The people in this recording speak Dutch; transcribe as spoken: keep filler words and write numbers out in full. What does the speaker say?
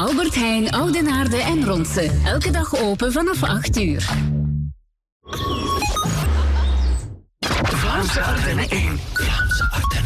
Albert Heijn, Oudenaarde en Ronse. Elke dag open vanaf acht uur. Vlaamse Ardennen één. Vlaamse Ardennen.